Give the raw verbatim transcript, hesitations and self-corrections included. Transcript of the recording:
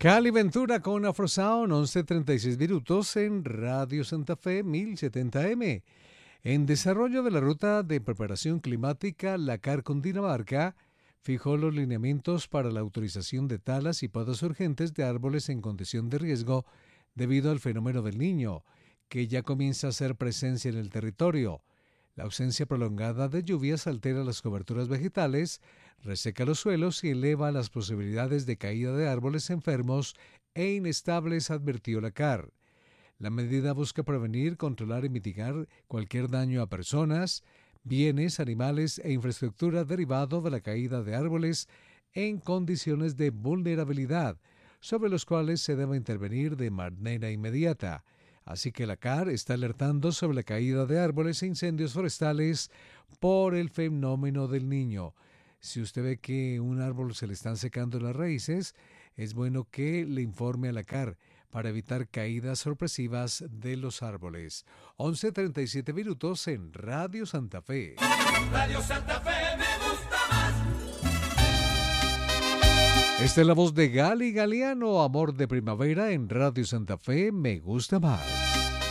Cali Ventura con Afrosound, once treinta y seis minutos en Radio Santa Fe mil setenta eme. En desarrollo de la ruta de preparación climática, la C A R Cundinamarca fijó los lineamientos para la autorización de talas y podas urgentes de árboles en condición de riesgo debido al fenómeno del Niño, que ya comienza a hacer presencia en el territorio. La ausencia prolongada de lluvias altera las coberturas vegetales, reseca los suelos y eleva las posibilidades de caída de árboles enfermos e inestables, advirtió la C A R. La medida busca prevenir, controlar y mitigar cualquier daño a personas, bienes, animales e infraestructura derivado de la caída de árboles en condiciones de vulnerabilidad, sobre los cuales se debe intervenir de manera inmediata. Así que la C A R está alertando sobre la caída de árboles e incendios forestales por el fenómeno del Niño. Si usted ve que un árbol se le están secando las raíces, es bueno que le informe a la C A R para evitar caídas sorpresivas de los árboles. once treinta y siete minutos en Radio Santa Fe. Radio Santa Fe me gusta más. Esta es la voz de Gali Galeano, Amor de Primavera en Radio Santa Fe, me gusta más.